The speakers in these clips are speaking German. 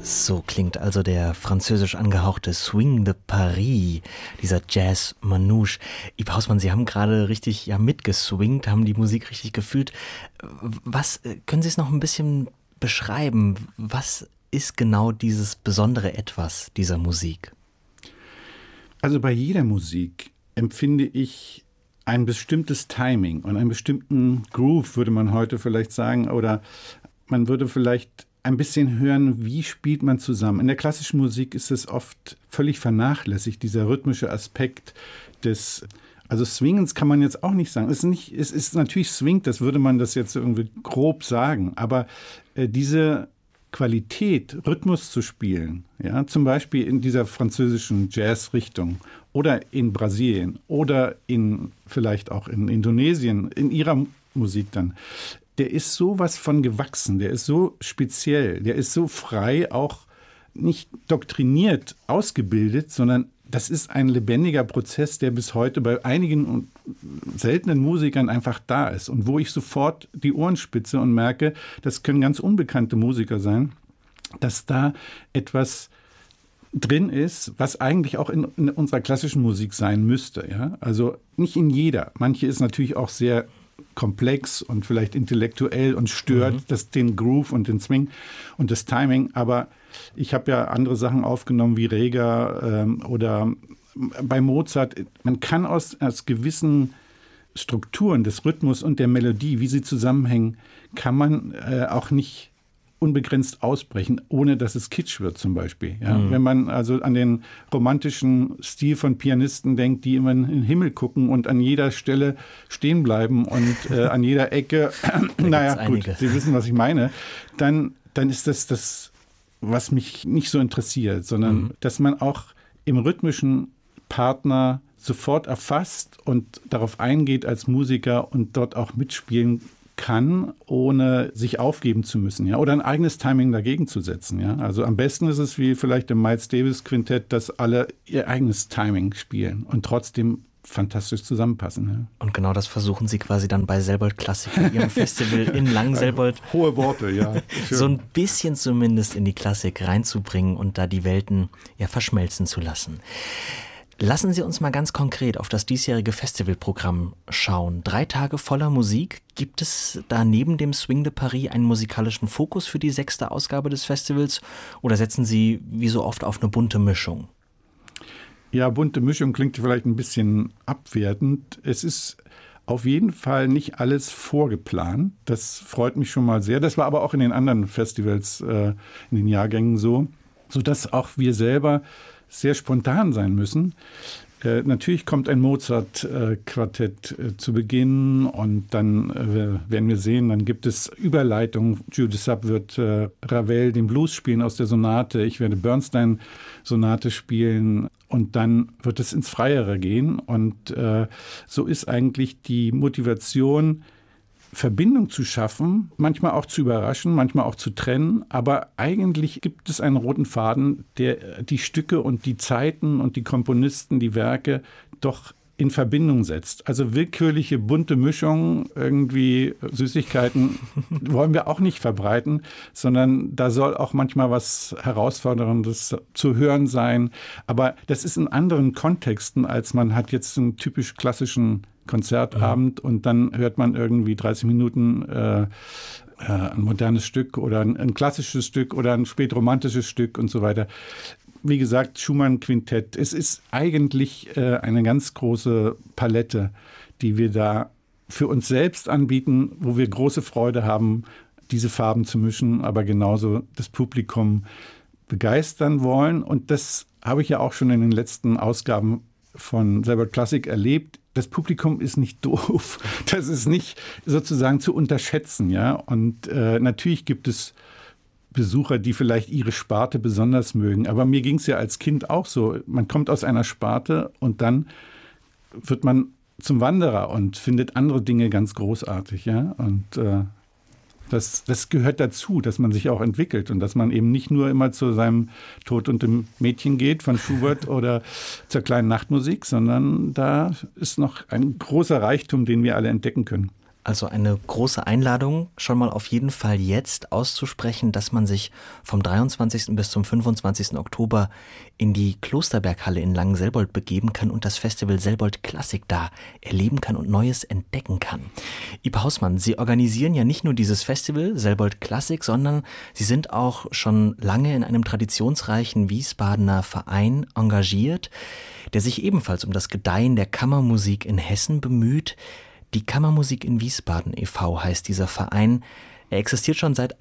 So klingt also der französisch angehauchte Swing de Paris, dieser Jazz Manouche. Yves Hausmann, Sie haben gerade richtig mitgeswingt, haben die Musik richtig gefühlt. Was können Sie es noch ein bisschen beschreiben? Was ist genau dieses besondere Etwas dieser Musik? Also bei jeder Musik empfinde ich ein bestimmtes Timing und einen bestimmten Groove, würde man heute vielleicht sagen, oder man würde vielleicht ein bisschen hören, wie spielt man zusammen. In der klassischen Musik ist es oft völlig vernachlässigt, dieser rhythmische Aspekt des, also Swingens kann man jetzt auch nicht sagen. Es ist natürlich swingt, das würde man das jetzt irgendwie grob sagen, aber diese Qualität, Rhythmus zu spielen, ja, zum Beispiel in dieser französischen Jazz-Richtung oder in Brasilien oder vielleicht auch in Indonesien, in ihrer Musik dann, der ist sowas von gewachsen, der ist so speziell, der ist so frei, auch nicht doktriniert ausgebildet, sondern das ist ein lebendiger Prozess, der bis heute bei einigen seltenen Musikern einfach da ist und wo ich sofort die Ohren spitze und merke, das können ganz unbekannte Musiker sein, dass da etwas drin ist, was eigentlich auch in unserer klassischen Musik sein müsste. Ja? Also nicht in jeder. Manche ist natürlich auch sehr komplex und vielleicht intellektuell und stört den Groove und den Swing und das Timing. Aber ich habe ja andere Sachen aufgenommen wie Reger oder bei Mozart. Man kann aus gewissen Strukturen des Rhythmus und der Melodie, wie sie zusammenhängen, kann man auch nicht unbegrenzt ausbrechen, ohne dass es kitsch wird zum Beispiel. Ja? Wenn man also an den romantischen Stil von Pianisten denkt, die immer in den Himmel gucken und an jeder Stelle stehen bleiben und an jeder Ecke, naja gut, Sie wissen, was ich meine, dann ist das, was mich nicht so interessiert, sondern dass man auch im rhythmischen Partner sofort erfasst und darauf eingeht als Musiker und dort auch mitspielen kann, ohne sich aufgeben zu müssen, ja, oder ein eigenes Timing dagegen zu setzen, ja. Also am besten ist es wie vielleicht im Miles Davis Quintett, dass alle ihr eigenes Timing spielen und trotzdem fantastisch zusammenpassen. Ja. Und genau das versuchen Sie quasi dann bei Selbold Klassik, Ihrem Festival in Lang-Selbold. Hohe Worte, ja. So ein bisschen zumindest in die Klassik reinzubringen und da die Welten verschmelzen zu lassen. Lassen Sie uns mal ganz konkret auf das diesjährige Festivalprogramm schauen. 3 Tage voller Musik. Gibt es da neben dem Swing de Paris einen musikalischen Fokus für die 6. Ausgabe des Festivals oder setzen Sie wie so oft auf eine bunte Mischung? Ja, bunte Mischung klingt vielleicht ein bisschen abwertend. Es ist auf jeden Fall nicht alles vorgeplant. Das freut mich schon mal sehr. Das war aber auch in den anderen Festivals in den Jahrgängen so, sodass auch wir selber sehr spontan sein müssen. Natürlich kommt ein Mozart-Quartett zu Beginn und dann werden wir sehen, dann gibt es Überleitungen. Judith Sapp wird Ravel den Blues spielen aus der Sonate, ich werde Bernstein-Sonate spielen und dann wird es ins Freiere gehen und so ist eigentlich die Motivation, Verbindung zu schaffen, manchmal auch zu überraschen, manchmal auch zu trennen, aber eigentlich gibt es einen roten Faden, der die Stücke und die Zeiten und die Komponisten, die Werke doch in Verbindung setzt. Also willkürliche, bunte Mischungen, irgendwie Süßigkeiten wollen wir auch nicht verbreiten, sondern da soll auch manchmal was Herausforderndes zu hören sein. Aber das ist in anderen Kontexten, als man hat jetzt einen typisch klassischen Konzertabend und dann hört man irgendwie 30 Minuten ein modernes Stück oder ein klassisches Stück oder ein spätromantisches Stück und so weiter. Wie gesagt, Schumann-Quintett. Es ist eigentlich eine ganz große Palette, die wir da für uns selbst anbieten, wo wir große Freude haben, diese Farben zu mischen, aber genauso das Publikum begeistern wollen. Und das habe ich ja auch schon in den letzten Ausgaben von Selbold Klassik erlebt. Das Publikum ist nicht doof. Das ist nicht sozusagen zu unterschätzen, ja. Und natürlich gibt es Besucher, die vielleicht ihre Sparte besonders mögen. Aber mir ging es ja als Kind auch so. Man kommt aus einer Sparte und dann wird man zum Wanderer und findet andere Dinge ganz großartig, ja. Und das gehört dazu, dass man sich auch entwickelt und dass man eben nicht nur immer zu seinem Tod und dem Mädchen geht von Schubert oder zur kleinen Nachtmusik, sondern da ist noch ein großer Reichtum, den wir alle entdecken können. Also eine große Einladung, schon mal auf jeden Fall jetzt auszusprechen, dass man sich vom 23. bis zum 25. Oktober in die Klosterberghalle in Langenselbold begeben kann und das Festival Selbold Klassik da erleben kann und Neues entdecken kann. Ipe Hausmann, Sie organisieren ja nicht nur dieses Festival Selbold Klassik, sondern Sie sind auch schon lange in einem traditionsreichen Wiesbadener Verein engagiert, der sich ebenfalls um das Gedeihen der Kammermusik in Hessen bemüht. Die Kammermusik in Wiesbaden e.V. heißt dieser Verein. Er existiert schon seit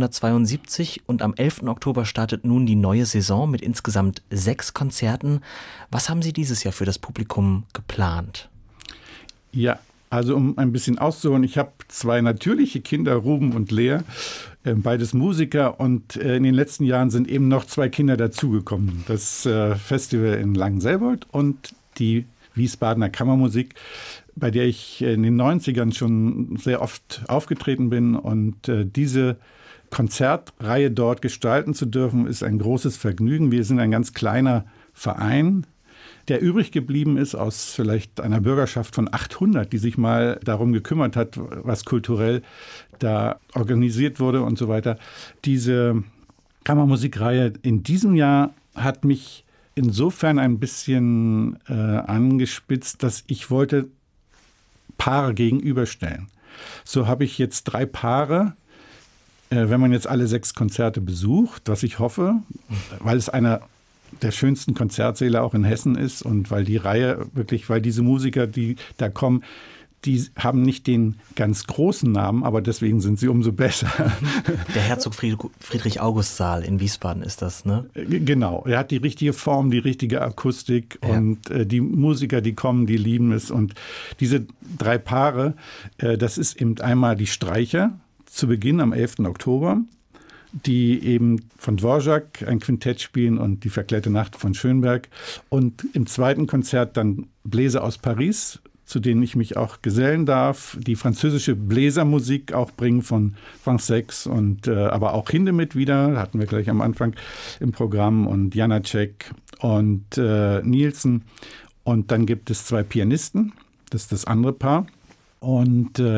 1872 und am 11. Oktober startet nun die neue Saison mit insgesamt 6 Konzerten. Was haben Sie dieses Jahr für das Publikum geplant? Ja, also um ein bisschen auszuholen, ich habe 2 natürliche Kinder, Ruben und Lea, beides Musiker, und in den letzten Jahren sind eben noch 2 Kinder dazugekommen. Das Festival in Langenselbold und die Wiesbadener Kammermusik, bei der ich in den 90ern schon sehr oft aufgetreten bin. Und diese Konzertreihe dort gestalten zu dürfen, ist ein großes Vergnügen. Wir sind ein ganz kleiner Verein, der übrig geblieben ist aus vielleicht einer Bürgerschaft von 800, die sich mal darum gekümmert hat, was kulturell da organisiert wurde und so weiter. Diese Kammermusikreihe in diesem Jahr hat mich insofern ein bisschen angespitzt, dass ich wollte Paare gegenüberstellen. So habe ich jetzt 3 Paare, wenn man jetzt alle 6 Konzerte besucht, was ich hoffe, weil es einer der schönsten Konzertsäle auch in Hessen ist und weil die Reihe wirklich, weil diese Musiker, die da kommen, die haben nicht den ganz großen Namen, aber deswegen sind sie umso besser. Der Herzog Friedrich August Saal in Wiesbaden ist das, ne? Genau, er hat die richtige Form, die richtige Akustik, ja. Und die Musiker, die kommen, die lieben es. Und diese 3 Paare, das ist eben einmal die Streicher zu Beginn am 11. Oktober, die eben von Dvorak ein Quintett spielen und die Verklärte Nacht von Schönberg. Und im zweiten Konzert dann Bläser aus Paris, zu denen ich mich auch gesellen darf, die französische Bläsermusik auch bringen von Franck Seix und aber auch Hindemith wieder, hatten wir gleich am Anfang im Programm, und Janacek und Nielsen. Und dann gibt es 2 Pianisten, das ist das andere Paar. Und